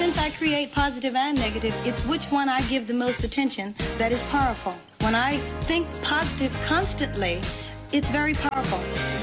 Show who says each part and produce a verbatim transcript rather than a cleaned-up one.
Speaker 1: since I create positive and negative, it's which one I give the most attention that is powerful. When I think positive constantly, it's very powerful.